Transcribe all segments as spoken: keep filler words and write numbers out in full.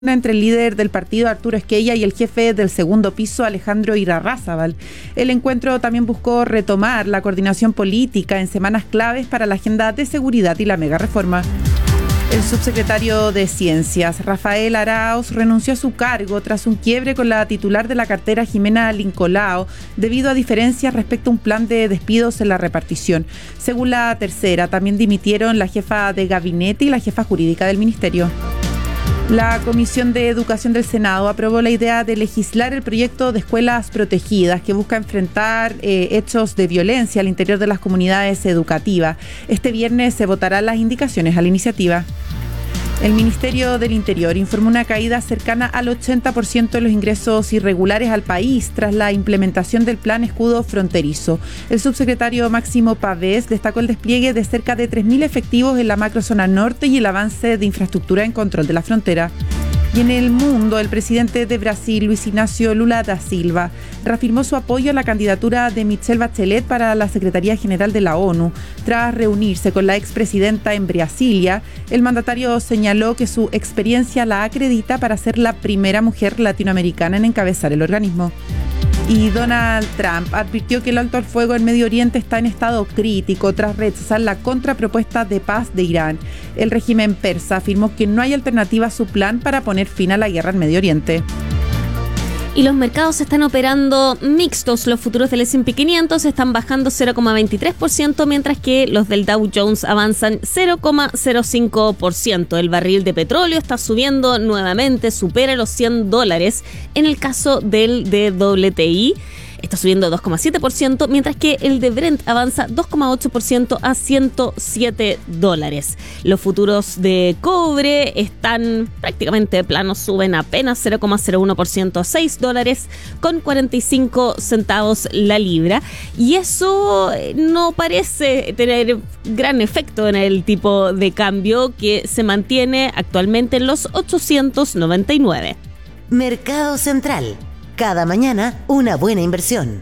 entre el líder del partido Arturo Esquella y el jefe del segundo piso Alejandro Irarrázaval. El encuentro también buscó retomar la coordinación política en semanas claves para la agenda de seguridad y la mega reforma. El subsecretario de Ciencias, Rafael Arauz, renunció a su cargo tras un quiebre con la titular de la cartera, Jimena Lincolao, debido a diferencias respecto a un plan de despidos en la repartición. Según la tercera, también dimitieron la jefa de gabinete y la jefa jurídica del ministerio. La Comisión de Educación del Senado aprobó la idea de legislar el proyecto de escuelas protegidas que busca enfrentar eh, hechos de violencia al interior de las comunidades educativas. Este viernes se votarán las indicaciones a la iniciativa. El Ministerio del Interior informó una caída cercana al ochenta por ciento de los ingresos irregulares al país tras la implementación del Plan Escudo Fronterizo. El subsecretario Máximo Pavés destacó el despliegue de cerca de tres mil efectivos en la macrozona norte y el avance de infraestructura en control de la frontera. Y en el mundo, el presidente de Brasil, Luis Ignacio Lula da Silva, reafirmó su apoyo a la candidatura de Michelle Bachelet para la Secretaría General de la ONU. Tras reunirse con la expresidenta en Brasilia, el mandatario señaló que su experiencia la acredita para ser la primera mujer latinoamericana en encabezar el organismo. Y Donald Trump advirtió que el alto al fuego en Medio Oriente está en estado crítico tras rechazar la contrapropuesta de paz de Irán. El régimen persa afirmó que no hay alternativa a su plan para poner fin a la guerra en Medio Oriente. Y los mercados están operando mixtos. Los futuros del ese and pe quinientos están bajando cero coma veintitrés por ciento, mientras que los del Dow Jones avanzan cero coma cero cinco por ciento. El barril de petróleo está subiendo nuevamente, supera los cien dólares. En el caso del de doble te i, está subiendo dos coma siete por ciento, mientras que el de Brent avanza dos coma ocho por ciento a ciento siete dólares. Los futuros de cobre están prácticamente planos, suben apenas cero coma cero uno por ciento a seis dólares con cuarenta y cinco centavos la libra. Y eso no parece tener gran efecto en el tipo de cambio, que se mantiene actualmente en los ochocientos noventa y nueve. Mercado Central. Cada mañana, una buena inversión.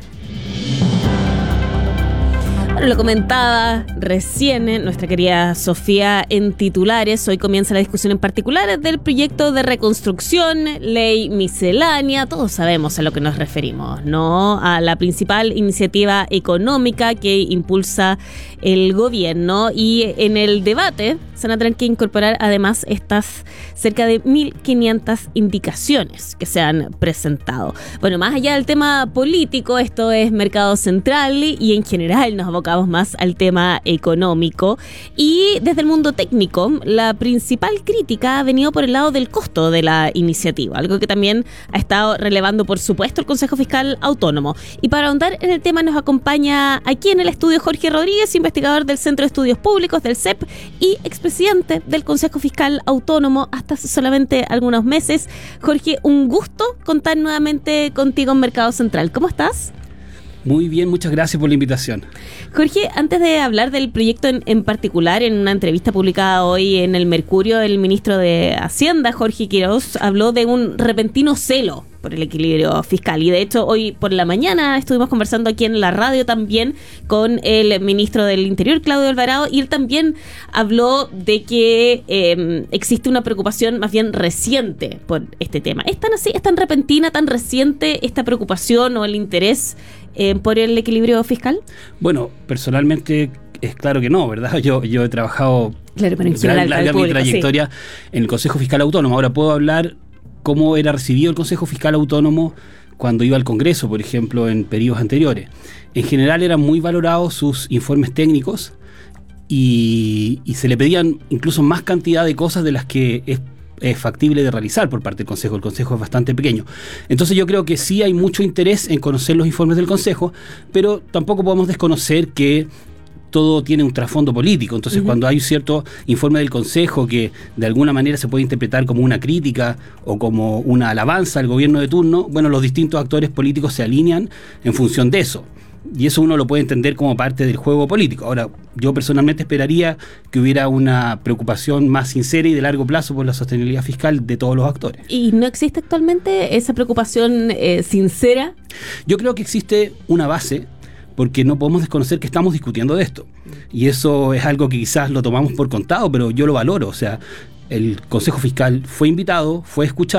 Bueno, lo comentaba recién nuestra querida Sofía en titulares. Hoy comienza la discusión en particular del proyecto de reconstrucción, ley miscelánea. Todos sabemos a lo que nos referimos, ¿no? A la principal iniciativa económica que impulsa el gobierno. Y en el debate se van a tener que incorporar además estas cerca de mil quinientas indicaciones que se han presentado. Bueno, más allá del tema político, esto es Mercado Central y en general nos abocamos más al tema económico. Y desde el mundo técnico, la principal crítica ha venido por el lado del costo de la iniciativa, algo que también ha estado relevando, por supuesto, el Consejo Fiscal Autónomo. Y para ahondar en el tema nos acompaña aquí en el estudio Jorge Rodríguez, investigador del Centro de Estudios Públicos del C E P y expresidente del Consejo Fiscal Autónomo hasta hace solamente algunos meses. Jorge, un gusto contar nuevamente contigo en Mercado Central. ¿Cómo estás? Muy bien, muchas gracias por la invitación. Jorge, antes de hablar del proyecto en, en particular, en una entrevista publicada hoy en El Mercurio, el ministro de Hacienda, Jorge Quiroz, habló de un repentino celo por el equilibrio fiscal. Y de hecho, hoy por la mañana estuvimos conversando aquí en la radio también con el ministro del Interior, Claudio Alvarado, y él también habló de que eh, existe una preocupación más bien reciente por este tema. ¿Es tan así, es tan repentina, tan reciente esta preocupación o el interés eh, por el equilibrio fiscal? Bueno, personalmente es claro que no, ¿verdad? Yo, yo he trabajado claro, pero en general, larga mi trayectoria sí. en el Consejo Fiscal Autónomo. Ahora puedo hablar cómo era recibido el Consejo Fiscal Autónomo cuando iba al Congreso, por ejemplo, en periodos anteriores. En general eran muy valorados sus informes técnicos y, y se le pedían incluso más cantidad de cosas de las que es, es factible de realizar por parte del Consejo. El Consejo es bastante pequeño. Entonces yo creo que sí hay mucho interés en conocer los informes del Consejo, pero tampoco podemos desconocer que todo tiene un trasfondo político. Entonces, uh-huh. cuando hay un cierto informe del Consejo que de alguna manera se puede interpretar como una crítica o como una alabanza al gobierno de turno, bueno, los distintos actores políticos se alinean en función de eso. Y eso uno lo puede entender como parte del juego político. Ahora, yo personalmente esperaría que hubiera una preocupación más sincera y de largo plazo por la sostenibilidad fiscal de todos los actores. ¿Y no existe actualmente esa preocupación eh, sincera? Yo creo que existe una base, porque no podemos desconocer que estamos discutiendo de esto. Y eso es algo que quizás lo tomamos por contado, pero yo lo valoro. O sea, el Consejo Fiscal fue invitado, fue escuchado.